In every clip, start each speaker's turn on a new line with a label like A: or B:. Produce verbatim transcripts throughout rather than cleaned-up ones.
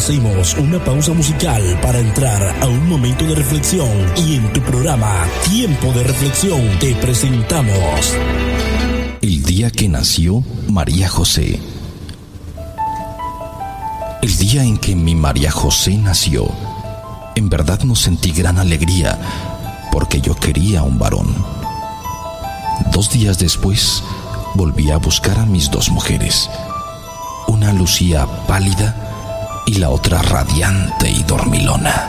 A: hacemos una pausa musical para entrar a un momento de reflexión y en tu programa Tiempo de Reflexión te presentamos
B: El día que nació María José. El día en que mi María José nació, en verdad no sentí gran alegría porque yo quería un varón. Dos días después volví a buscar a mis dos mujeres. Una lucía pálida y la otra radiante y dormilona.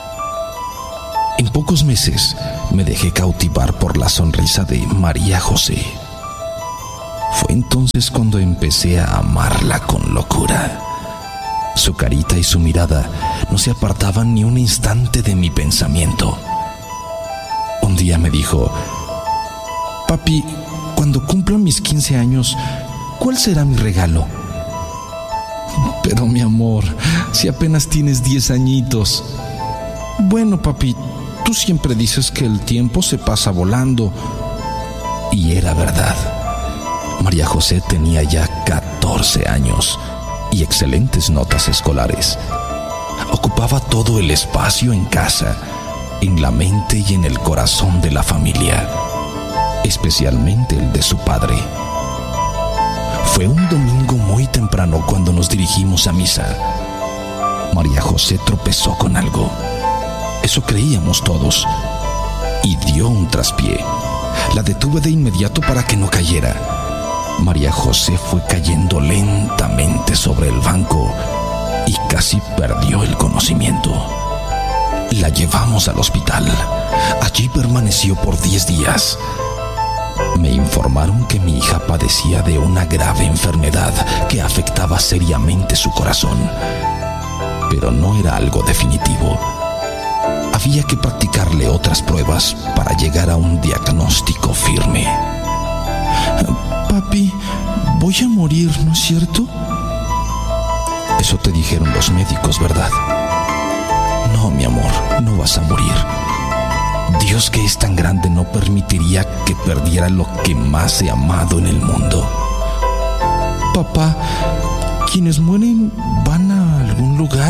B: En pocos meses me dejé cautivar por la sonrisa de María José. Fue entonces cuando empecé a amarla con locura. Su carita y su mirada no se apartaban ni un instante de mi pensamiento. Un día me dijo: papi, cuando cumpla mis quince años, ¿cuál será mi regalo? Pero mi amor, si apenas tienes diez añitos. Bueno, papi, tú siempre dices que el tiempo se pasa volando. Y era verdad. María José tenía ya catorce años y excelentes notas escolares. Ocupaba todo el espacio en casa, en la mente y en el corazón de la familia, especialmente el de su padre. Fue un domingo muy temprano cuando nos dirigimos a misa. María José tropezó con algo. Eso creíamos todos. Y dio un traspié. La detuve de inmediato para que no cayera. María José fue cayendo lentamente sobre el banco y casi perdió el conocimiento. La llevamos al hospital. Allí permaneció por diez días. Me informaron que mi hija padecía de una grave enfermedad que afectaba seriamente su corazón, pero no era algo definitivo. Había que practicarle otras pruebas para llegar a un diagnóstico firme. Papi, voy a morir, ¿no es cierto? Eso te dijeron los médicos, ¿verdad? No, mi amor, no vas a morir. Dios, que es tan grande, no permitiría que perdiera lo que más he amado en el mundo. Papá, ¿quienes mueren van a algún lugar?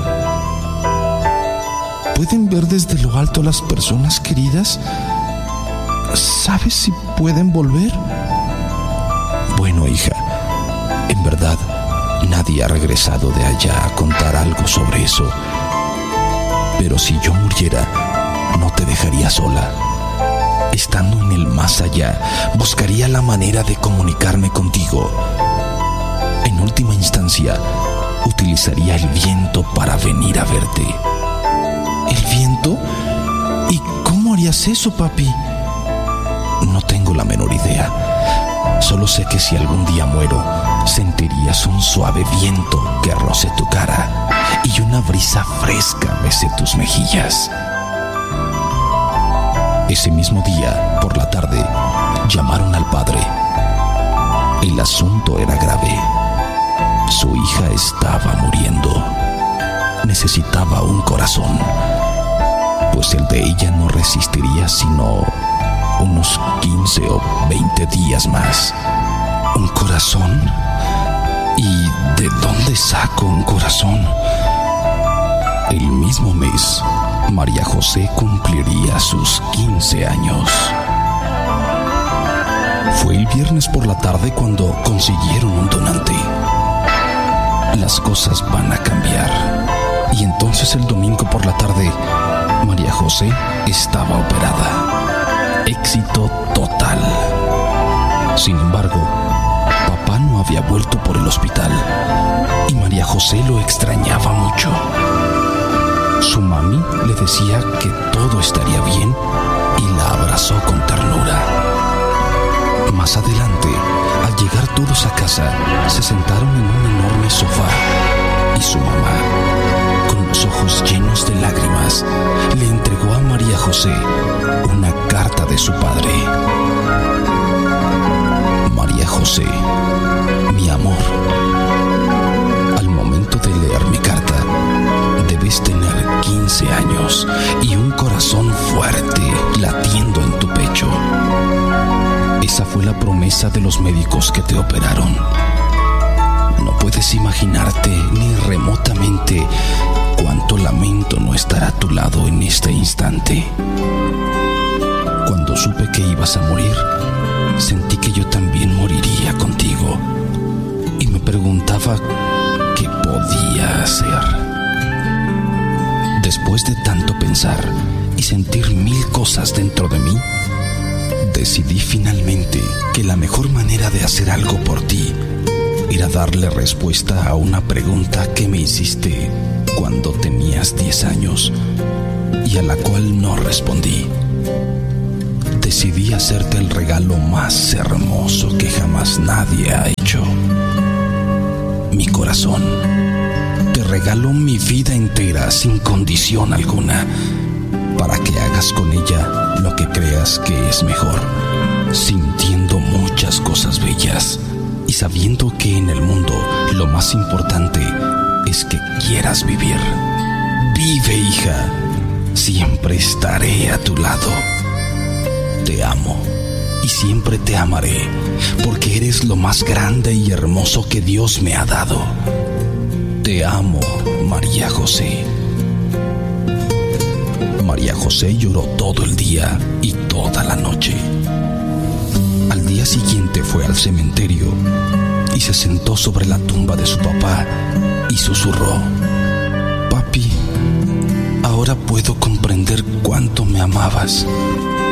B: ¿Pueden ver desde lo alto a las personas queridas? ¿Sabes si pueden volver? Bueno, hija, en verdad, nadie ha regresado de allá a contar algo sobre eso. Pero si yo muriera, no te dejaría sola. Estando en el más allá, buscaría la manera de comunicarme contigo. En última instancia, utilizaría el viento para venir a verte. ¿El viento? ¿Y cómo harías eso, papi? No tengo la menor idea. Solo sé que si algún día muero, sentirías un suave viento que roce tu cara y una brisa fresca bese tus mejillas. Ese mismo día, por la tarde, llamaron al padre. El asunto era grave. Su hija estaba muriendo. Necesitaba un corazón, pues el de ella no resistiría sino unos quince o veinte días más. ¿Un corazón? ¿Y de dónde saco un corazón? El mismo mes, María José cumpliría sus quince años. Fue el viernes por la tarde cuando consiguieron un donante. Las cosas van a cambiar. Y entonces el domingo por la tarde, María José estaba operada. Éxito total. Sin embargo, papá no había vuelto por el hospital y María José lo extrañaba mucho. Su mami le decía que todo estaría bien y la abrazó con ternura. Más adelante, al llegar todos a casa, se sentaron en un enorme sofá y su mamá, con los ojos llenos de lágrimas, le entregó a María José una carta de su padre. María José, mi amor, al momento de leer mi carta, debes tener quince años y un corazón fuerte latiendo en tu pecho. Esa fue la promesa de los médicos que te operaron. No puedes imaginarte ni remotamente cuánto lamento no estar a tu lado en este instante. Cuando supe que ibas a morir, sentí que yo también moriría contigo y me preguntaba qué podía hacer. Después de tanto pensar y sentir mil cosas dentro de mí, decidí finalmente que la mejor manera de hacer algo por ti era darle respuesta a una pregunta que me hiciste cuando tenías diez años y a la cual no respondí. Decidí hacerte el regalo más hermoso que jamás nadie ha hecho. Mi corazón. Te regalo mi vida entera sin condición alguna, para que hagas con ella lo que creas que es mejor, sintiendo muchas cosas bellas y sabiendo que en el mundo lo más importante es que quieras vivir. Vive, hija, siempre estaré a tu lado. Te amo y siempre te amaré, porque eres lo más grande y hermoso que Dios me ha dado. Te amo, María José. María José lloró todo el día y toda la noche. Al día siguiente fue al cementerio y se sentó sobre la tumba de su papá y susurró: Papi, ahora puedo comprender cuánto me amabas.